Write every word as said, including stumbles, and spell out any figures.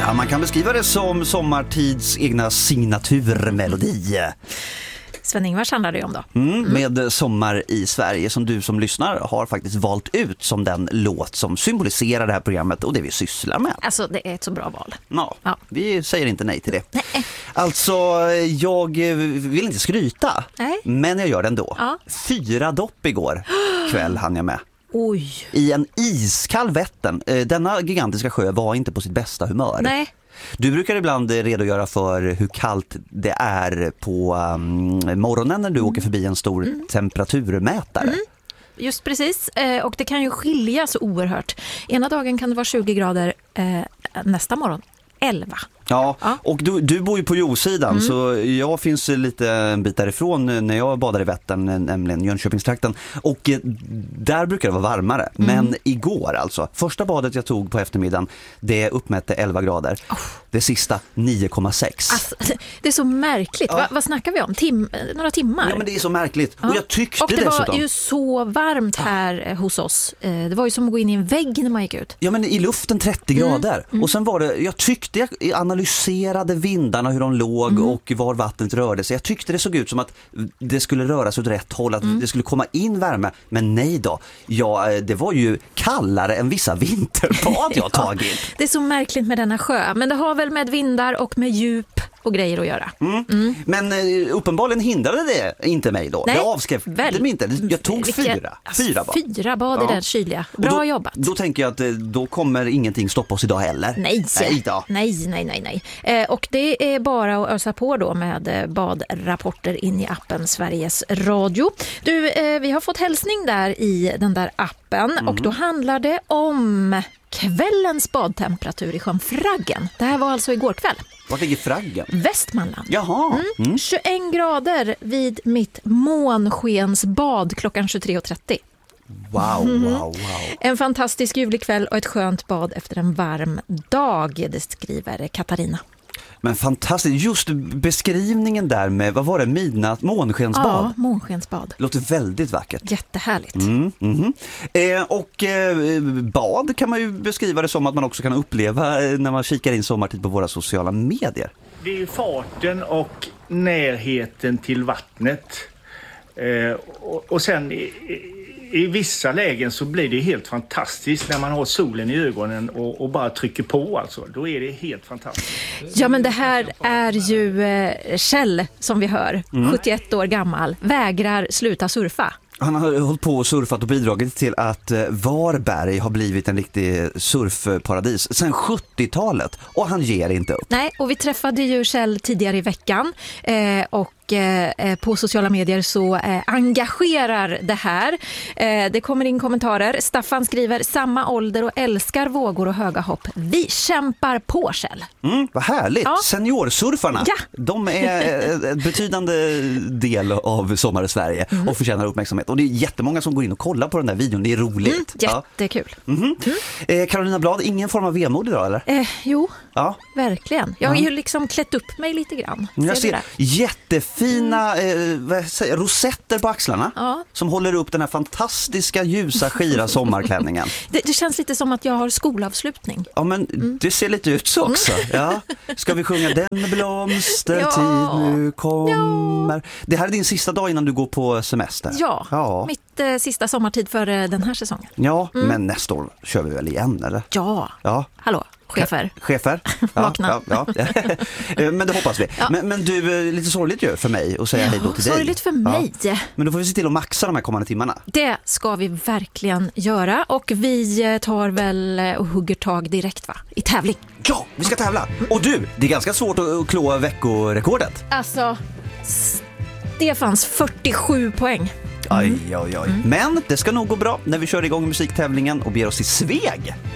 Ja, man kan beskriva det som sommartids egna signaturmelodi. Sven-Ingvars handlar det om då. Mm, med Sommar i Sverige som du som lyssnar har faktiskt valt ut som den låt som symboliserar det här programmet och det vi sysslar med. Alltså det är ett så bra val. Ja, ja. Vi säger inte nej till det. Nej. Alltså, jag vill inte skryta, nej. men jag gör det ändå. Ja. Fyra dopp igår kväll hann jag med. Oj. I en iskall Vättern. Denna gigantiska sjö var inte på sitt bästa humör. Nej. Du brukar ibland redogöra för hur kallt det är på um, morgonen när du mm. åker förbi en stor mm. temperaturmätare. Mm. Just precis, och det kan ju skilja så oerhört. Ena dagen kan det vara tjugo grader, eh, nästa morgon elva. Ja, ja. Och du, du bor ju på Josidan mm. så jag finns lite en bit därifrån när jag badar i Vättern, nämligen Jönköpingstrakten. Och där brukar det vara varmare. Mm. Men igår alltså, första badet jag tog på eftermiddagen, det uppmätte elva grader. Oh. Det sista nio komma sex. Alltså, det är så märkligt. Ja. Va, vad snackar vi om? Tim, några timmar? Ja, men det är så märkligt. Ja. Och jag tyckte och det dessutom... var ju så varmt här hos oss. Det var ju som att gå in i en vägg när man gick ut. Ja, men i luften trettio grader. Mm. Mm. Och sen var det, jag tyckte jag analyserade vindarna, hur de låg mm. och var vattnet rörde sig. Jag tyckte det såg ut som att det skulle röra sig åt rätt håll, att mm. det skulle komma in värme. Men nej då. Ja, det var ju kallare än vissa vinterbad jag tagit. Ja, det är så märkligt med denna sjö. Men det har väl med vindar och med djup och grejer att göra. Mm. Mm. Men uh, uppenbarligen hindrade det inte mig då. Nej, jag avskrev väl, det inte. Jag tog vilka, fyra. Alltså, fyra bad. Fyra bad i ja. den kyliga. Bra då, jobbat. Då tänker jag att då kommer ingenting stoppa oss idag heller. Nej, nej då. Nej, nej, nej, nej. Eh, och det är bara att ösa på då med badrapporter in i appen Sveriges Radio. Du, eh, vi har fått hälsning där i den där appen mm. och då handlar det om kvällens badtemperatur i sjön Fraggen. Det här var alltså igår kväll. Var ligger Fraggen? Västmanland. Jaha. Mm. Mm. tjugoen grader vid mitt månskensbad klockan tjugotre och trettio. Wow, wow, wow. En fantastisk ljuvlig kväll och ett skönt bad efter en varm dag, det skriver Katarina. Men fantastiskt, just beskrivningen där med, vad var det, midnatt, månskensbad? Ja, månskensbad. Låter väldigt vackert. Jättehärligt. Mm, mm. Eh, och eh, bad kan man ju beskriva det som att man också kan uppleva när man kikar in sommartid på våra sociala medier. Det är farten och närheten till vattnet. Eh, och, och sen... I, I vissa lägen så blir det helt fantastiskt när man har solen i ögonen och, och bara trycker på alltså. Då är det helt fantastiskt. Ja, men det här är ju eh, Kjell som vi hör, mm. sjuttioett år gammal, vägrar sluta surfa. Han har hållit på och surfat och bidragit till att Varberg har blivit en riktig surfparadis sedan sjuttiotalet och han ger inte upp. Nej, och vi träffade ju Kjell tidigare i veckan eh, och eh, på sociala medier så eh, engagerar det här. Eh, det kommer in kommentarer. Staffan skriver samma ålder och älskar vågor och höga hopp. Vi kämpar på, Kjell. Mm, vad härligt. Ja. Seniorsurfarna, ja. De är en betydande del av Sommar i Sverige mm. och förtjänar uppmärksamhet. Och det är jättemånga som går in och kollar på den där videon. Det är roligt. Mm, jättekul. Ja. Mm-hmm. mm. Eh, Carolina Blad, ingen form av vemod idag eller? Eh, jo, ja. verkligen. Jag har ju liksom klätt upp mig lite grann. Ser jag ser jättefina mm. eh, vad säger, rosetter på axlarna ja. Som håller upp den här fantastiska ljusa skira sommarklänningen. det, det känns lite som att jag har skolavslutning. Ja, men mm. det ser lite ut så också. Mm. Ja. Ska vi sjunga Den blomstertid ja. nu kommer? Ja. Det här är din sista dag innan du går på semester. Ja, ja. mitt eh, sista sommartid för eh, den här säsongen. Ja, mm. men nästa år kör vi väl igen, eller? Ja, ja. hallå. Chefer. Chefer? Ja, vakna. Ja, ja. Men det hoppas vi. Ja. Men, men du, lite sorgligt ju för mig att säga ja, hej då till dig. Sorgligt för mig. Ja. Men då får vi se till att maxa de här kommande timmarna. Det ska vi verkligen göra. Och vi tar väl och hugger tag direkt va? I tävling. Ja, vi ska tävla. Och du, det är ganska svårt att klå veckorekordet. Alltså, Stefans fyrtiosju poäng. Mm. Aj, aj, aj. Mm. Men det ska nog gå bra när vi kör igång musiktävlingen och ber oss till Sveg.